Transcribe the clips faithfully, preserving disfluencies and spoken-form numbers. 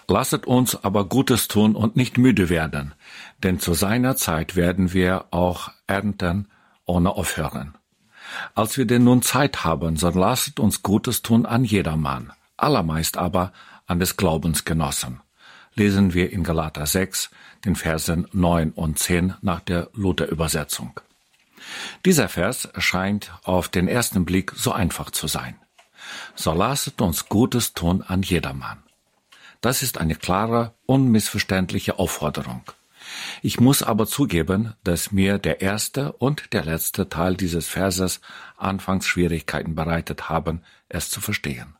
Lasset uns aber Gutes tun und nicht müde werden, denn zu seiner Zeit werden wir auch ernten ohne aufhören. Als wir denn nun Zeit haben, so lasset uns Gutes tun an jedermann, allermeist aber an des Glaubensgenossen. Lesen wir in Galater sechs, den Versen neun und zehn nach der Luther-Übersetzung. Dieser Vers scheint auf den ersten Blick so einfach zu sein. So lasset uns Gutes tun an jedermann. Das ist eine klare, unmissverständliche Aufforderung. Ich muss aber zugeben, dass mir der erste und der letzte Teil dieses Verses anfangs Schwierigkeiten bereitet haben, es zu verstehen.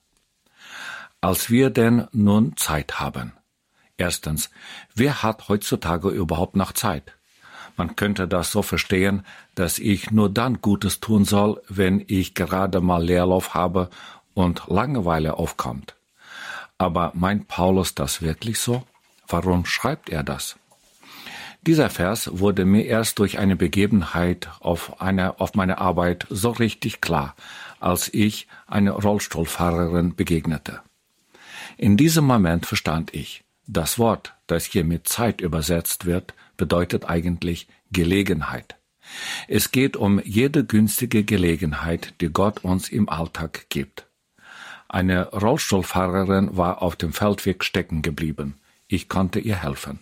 Als wir denn nun Zeit haben. Erstens, wer hat heutzutage überhaupt noch Zeit? Man könnte das so verstehen, dass ich nur dann Gutes tun soll, wenn ich gerade mal Leerlauf habe und Langeweile aufkommt. Aber meint Paulus das wirklich so? Warum schreibt er das? Dieser Vers wurde mir erst durch eine Begebenheit auf, eine, auf meiner Arbeit so richtig klar, als ich einer Rollstuhlfahrerin begegnete. In diesem Moment verstand ich, das Wort, das hier mit Zeit übersetzt wird, bedeutet eigentlich Gelegenheit. Es geht um jede günstige Gelegenheit, die Gott uns im Alltag gibt. Eine Rollstuhlfahrerin war auf dem Feldweg stecken geblieben. Ich konnte ihr helfen.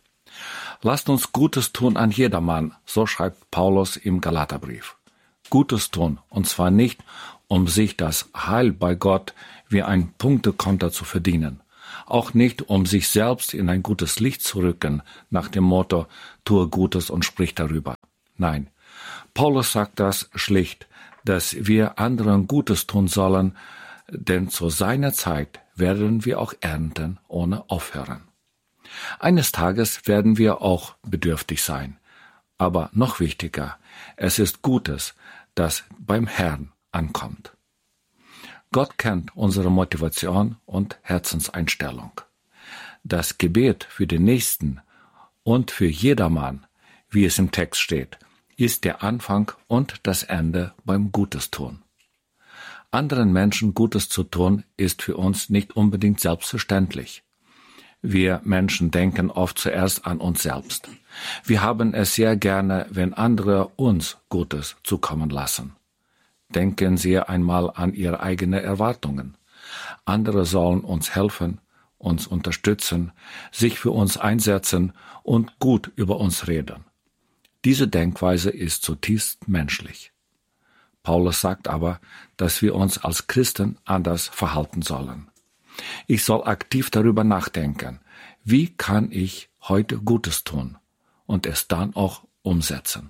Lasst uns Gutes tun an jedermann, so schreibt Paulus im Galaterbrief. Gutes tun, und zwar nicht, um sich das Heil bei Gott wie ein Punktekonto zu verdienen. Auch nicht, um sich selbst in ein gutes Licht zu rücken, nach dem Motto, tue Gutes und sprich darüber. Nein, Paulus sagt das schlicht, dass wir anderen Gutes tun sollen, denn zu seiner Zeit werden wir auch ernten ohne aufhören. Eines Tages werden wir auch bedürftig sein. Aber noch wichtiger, es ist Gutes, das beim Herrn ankommt. Gott kennt unsere Motivation und Herzenseinstellung. Das Gebet für den Nächsten und für jedermann, wie es im Text steht, ist der Anfang und das Ende beim Gutes tun. Anderen Menschen Gutes zu tun, ist für uns nicht unbedingt selbstverständlich. Wir Menschen denken oft zuerst an uns selbst. Wir haben es sehr gerne, wenn andere uns Gutes zukommen lassen. Denken Sie einmal an Ihre eigenen Erwartungen. Andere sollen uns helfen, uns unterstützen, sich für uns einsetzen und gut über uns reden. Diese Denkweise ist zutiefst menschlich. Paulus sagt aber, dass wir uns als Christen anders verhalten sollen. Ich soll aktiv darüber nachdenken, wie kann ich heute Gutes tun und es dann auch umsetzen.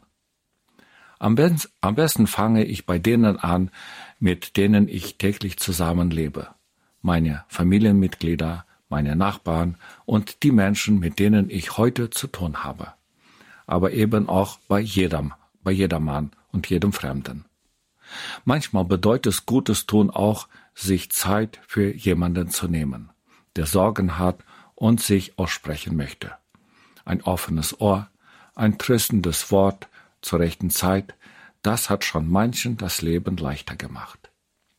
Am besten, am besten fange ich bei denen an, mit denen ich täglich zusammenlebe. Meine Familienmitglieder, meine Nachbarn und die Menschen, mit denen ich heute zu tun habe. Aber eben auch bei jedem, bei jedermann und jedem Fremden. Manchmal bedeutet es Gutes tun auch, sich Zeit für jemanden zu nehmen, der Sorgen hat und sich aussprechen möchte. Ein offenes Ohr, ein tröstendes Wort zur rechten Zeit, das hat schon manchen das Leben leichter gemacht.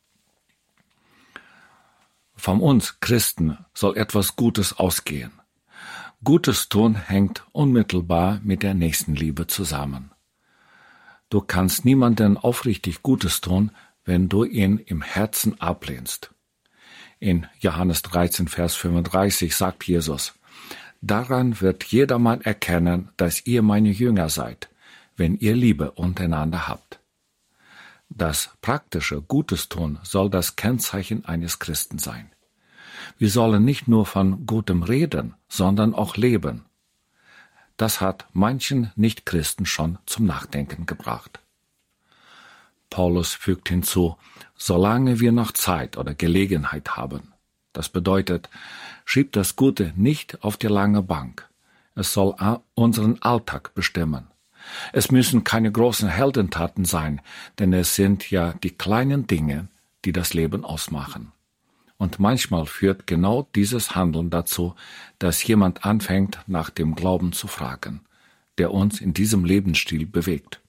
Von uns Christen soll etwas Gutes ausgehen. Gutes tun hängt unmittelbar mit der Nächstenliebe zusammen. Du kannst niemanden aufrichtig Gutes tun, wenn du ihn im Herzen ablehnst. In Johannes dreizehn, Vers fünfunddreißig sagt Jesus, daran wird jedermann erkennen, dass ihr meine Jünger seid, wenn ihr Liebe untereinander habt. Das praktische Gutes tun soll das Kennzeichen eines Christen sein. Wir sollen nicht nur von Gutem reden, sondern auch leben. Das hat manchen Nichtchristen schon zum Nachdenken gebracht. Paulus fügt hinzu, solange wir noch Zeit oder Gelegenheit haben. Das bedeutet, schiebt das Gute nicht auf die lange Bank. Es soll unseren Alltag bestimmen. Es müssen keine großen Heldentaten sein, denn es sind ja die kleinen Dinge, die das Leben ausmachen. Und manchmal führt genau dieses Handeln dazu, dass jemand anfängt, nach dem Glauben zu fragen, der uns in diesem Lebensstil bewegt.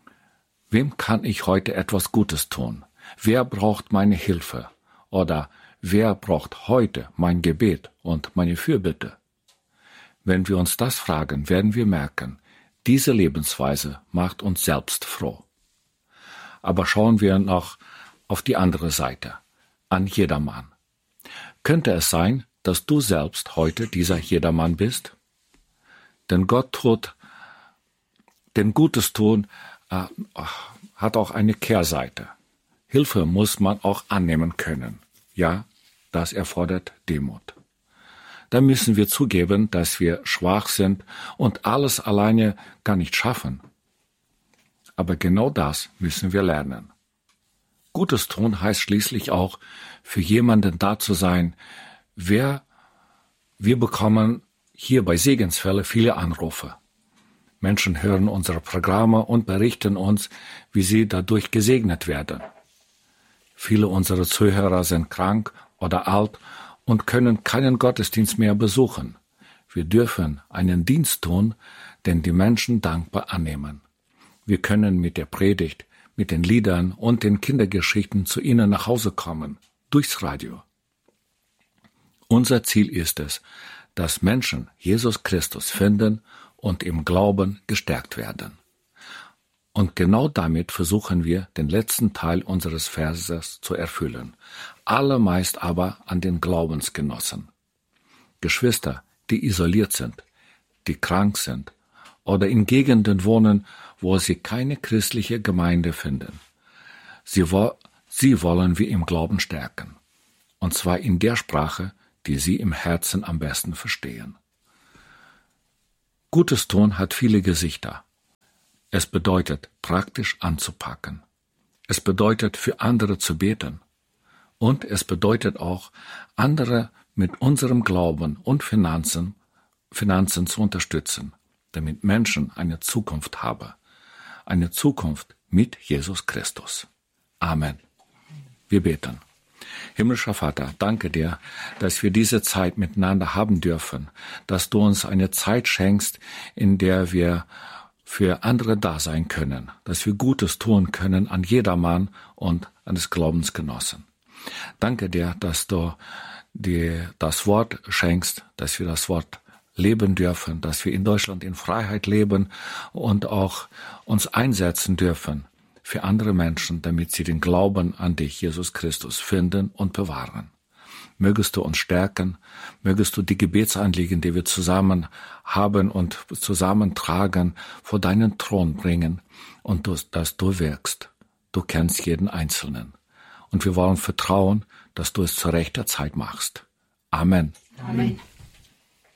Wem kann ich heute etwas Gutes tun? Wer braucht meine Hilfe? Oder wer braucht heute mein Gebet und meine Fürbitte? Wenn wir uns das fragen, werden wir merken, diese Lebensweise macht uns selbst froh. Aber schauen wir noch auf die andere Seite, an jedermann. Könnte es sein, dass du selbst heute dieser jedermann bist? Denn Gott tut, denn Gutes tun äh, hat auch eine Kehrseite. Hilfe muss man auch annehmen können. Ja, das erfordert Demut. Da müssen wir zugeben, dass wir schwach sind und alles alleine gar nicht schaffen. Aber genau das müssen wir lernen. Gutes tun heißt schließlich auch, für jemanden da zu sein. Wer, wir bekommen hier bei Segenswelle viele Anrufe. Menschen hören unsere Programme und berichten uns, wie sie dadurch gesegnet werden. Viele unserer Zuhörer sind krank oder alt und können keinen Gottesdienst mehr besuchen. Wir dürfen einen Dienst tun, den die Menschen dankbar annehmen. Wir können mit der Predigt, mit den Liedern und den Kindergeschichten zu ihnen nach Hause kommen, durchs Radio. Unser Ziel ist es, dass Menschen Jesus Christus finden und im Glauben gestärkt werden. Und genau damit versuchen wir, den letzten Teil unseres Verses zu erfüllen, allermeist aber an den Glaubensgenossen. Geschwister, die isoliert sind, die krank sind oder in Gegenden wohnen, wo sie keine christliche Gemeinde finden. Sie, wo, sie wollen wir im Glauben stärken, und zwar in der Sprache, die sie im Herzen am besten verstehen. Gutes tun hat viele Gesichter. Es bedeutet, praktisch anzupacken. Es bedeutet, für andere zu beten. Und es bedeutet auch, andere mit unserem Glauben und Finanzen, Finanzen zu unterstützen, damit Menschen eine Zukunft haben. Eine Zukunft mit Jesus Christus. Amen. Wir beten. Himmlischer Vater, danke dir, dass wir diese Zeit miteinander haben dürfen, dass du uns eine Zeit schenkst, in der wir für andere da sein können, dass wir Gutes tun können an jedermann und an des Glaubensgenossen. Danke dir, dass du dir das Wort schenkst, dass wir das Wort leben dürfen, dass wir in Deutschland in Freiheit leben und auch uns einsetzen dürfen für andere Menschen, damit sie den Glauben an dich, Jesus Christus, finden und bewahren. Mögest du uns stärken, mögest du die Gebetsanliegen, die wir zusammen haben und zusammentragen, vor deinen Thron bringen und du, dass du wirkst. Du kennst jeden Einzelnen. Und wir wollen vertrauen, dass du es zur rechten Zeit machst. Amen. Amen.